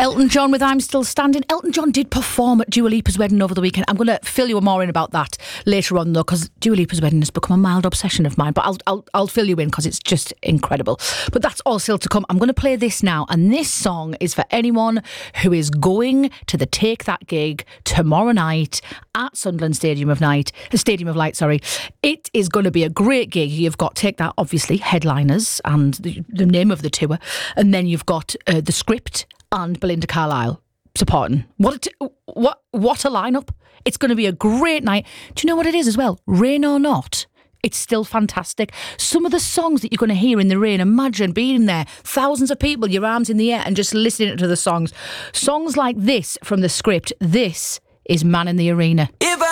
Elton John with I'm Still Standing. Elton John did perform at Dua Lipa's wedding over the weekend. I'm going to fill you more in about that later on, though, because Dua Lipa's wedding has become a mild obsession of mine. But I'll fill you in because it's just incredible. But that's all still to come. I'm going to play this now, and this song is for anyone who is going to the Take That gig tomorrow night at Sunderland Stadium of Light. It is going to be a great gig. You've got Take That, obviously, headliners and the name of the tour, and then you've got The Script and Belinda Carlisle supporting. What a lineup. It's going to be a great night. Do you know what it is as well? Rain or not, it's still fantastic. Some of the songs that you're going to hear in the rain, imagine being there, thousands of people, your arms in the air and just listening to the songs. Songs like this from The Script. This is Man in the Arena. If I